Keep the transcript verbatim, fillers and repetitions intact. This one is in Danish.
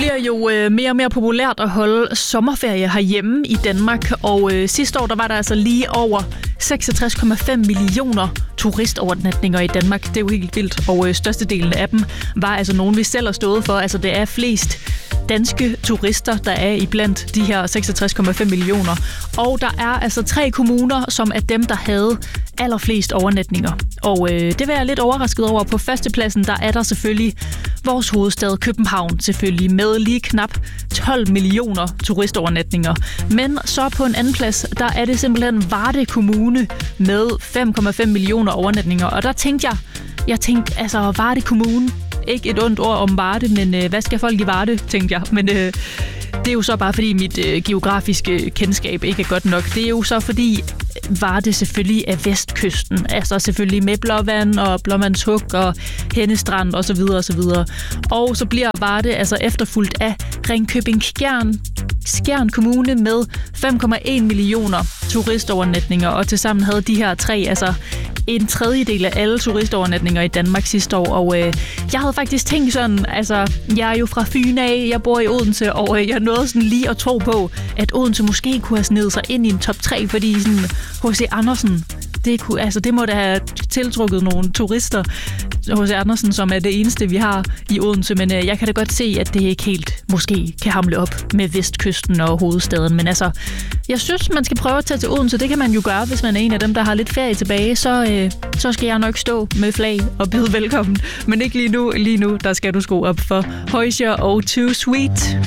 bliver jo øh, mere og mere populært at holde sommerferie herhjemme i Danmark, og øh, sidste år der var der altså lige over seksogtres komma fem millioner turistovernatninger i Danmark. Det er jo helt vildt, og øh, størstedelen af dem var altså nogen, vi selv har stået for. Altså det er flest danske turister, der er iblandt de her seksogtres komma fem millioner. Og der er altså tre kommuner, som er dem, der havde allerflest overnatninger. Og øh, det var jeg lidt overrasket over. På førstepladsen, der er der selvfølgelig vores hovedstad København, selvfølgelig med lige knap tolv millioner turistovernatninger. Men så på en anden plads, der er det simpelthen Varde Kommune med fem komma fem millioner overnatninger. Og der tænkte jeg, jeg tænkte, altså Varde Kommune, ikke et ondt ord om Varde, men øh, hvad skal folk i Varde, tænkte jeg. Men øh, det er jo så bare fordi mit øh, geografiske kendskab ikke er godt nok. Det er jo så fordi Varde selvfølgelig er vestkysten. Altså selvfølgelig med Blåvand og Blåvandshuk og Hennestrand og så videre og så videre. Og så bliver Varde altså efterfulgt af Ringkøbing-Skjern Skjern Kommune med fem komma en millioner turistovernatninger. Og tilsammen havde de her tre altså en tredjedel af alle turistovernatninger i Danmark sidste år. Og øh, jeg havde faktisk tænkt sådan, altså jeg er jo fra Fyn af, jeg bor i Odense, og øh, jeg nåede sådan lige at tro på, at Odense måske kunne have snedet sig ind i en top tre, fordi sådan H C Andersen, det, kunne, altså, det må da have tiltrukket nogle turister. H C Andersen, som er det eneste, vi har i Odense, men øh, jeg kan da godt se, at det ikke helt måske kan hamle op med vestkysten og hovedstaden. Men altså, jeg synes, man skal prøve at tage til Odense. Det kan man jo gøre, hvis man er en af dem, der har lidt ferie tilbage. Så, øh, så skal jeg nok stå med flag og byde velkommen. Men ikke lige nu. Lige nu, der skal du skrue op for Højsjer og Too Sweet.